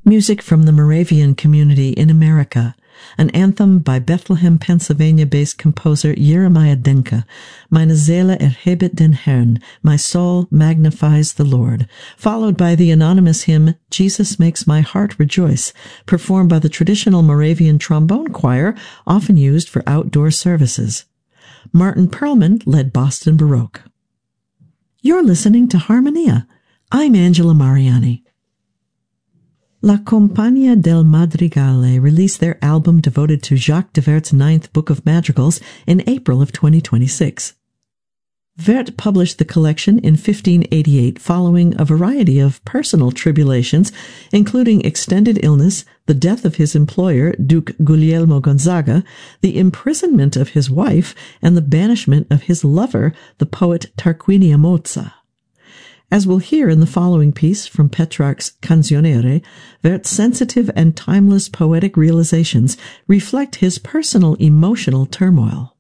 Music from the Moravian Community in America, an anthem by Bethlehem, Pennsylvania-based composer Jeremiah Denke, Meine Seele erhebet den Herrn, My Soul Magnifies the Lord, followed by the anonymous hymn Jesus Makes My Heart Rejoice, performed by the traditional Moravian trombone choir, often used for outdoor services. Martin Perlman led Boston Baroque. You're listening to Harmonia. I'm Angela Mariani. La Compagnia del Madrigale released their album devoted to Jacques de Werth's Ninth Book of Madrigals in April of 2026. Werth published the collection in 1588 following a variety of personal tribulations, including extended illness, the death of his employer, Duke Guglielmo Gonzaga, the imprisonment of his wife, and the banishment of his lover, the poet Tarquinia Mozza. As we'll hear in the following piece from Petrarch's Canzoniere, Werth's sensitive and timeless poetic realizations reflect his personal emotional turmoil.